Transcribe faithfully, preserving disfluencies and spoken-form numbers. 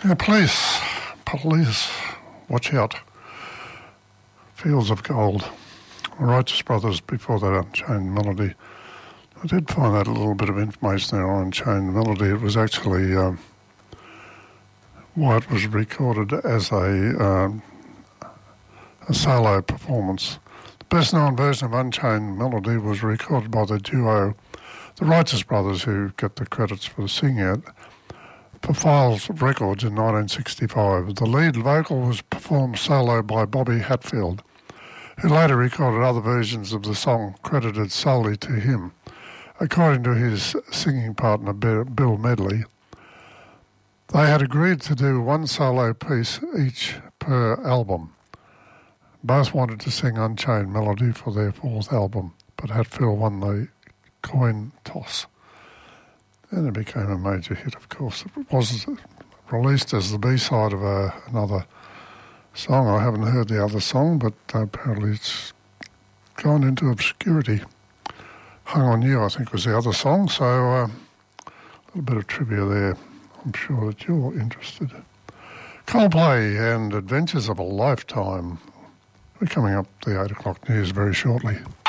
Yeah, police, police, watch out. Fields of Gold. Righteous Brothers before that, Unchained Melody. I did find out a little bit of information there on Unchained Melody. It was actually um, why it was recorded as a, um, a solo performance. The best known version of Unchained Melody was recorded by the duo The Righteous Brothers, who get the credits for singing it, for Files Records in nineteen sixty-five. The lead vocal was performed solo by Bobby Hatfield, who later recorded other versions of the song credited solely to him. According to his singing partner Bill Medley, they had agreed to do one solo piece each per album. Both wanted to sing Unchained Melody for their fourth album, but Hatfield won the coin toss. And it became a major hit, of course. It was released as the B-side of a, another song. I haven't heard the other song, but apparently it's gone into obscurity. Hung on You, I think, was the other song. So uh, a little bit of trivia there. I'm sure that you're interested. Coldplay and Adventures of a Lifetime. We're coming up the eight o'clock news very shortly.